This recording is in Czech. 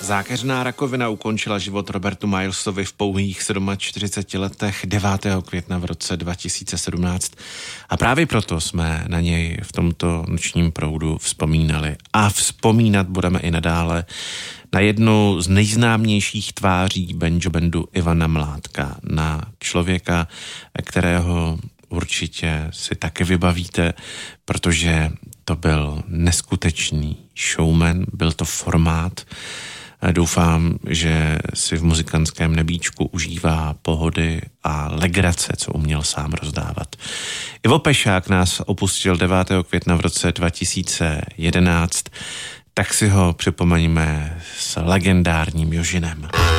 Zákeřná rakovina ukončila život Robertu Milesovi v pouhých 47 letech 9. května v roce 2017. A právě proto jsme na něj v tomto nočním proudu vzpomínali. A vzpomínat budeme i nadále na jednu z nejznámějších tváří banjo bandu Ivana Mládka, na člověka, kterého určitě si taky vybavíte, protože to byl neskutečný showman, byl to formát. Doufám, že si v muzikantském nebíčku užívá pohody a legrace, co uměl sám rozdávat. Ivo Pešák nás opustil 9. května v roce 2011, tak si ho připomeňme s legendárním Jožinem.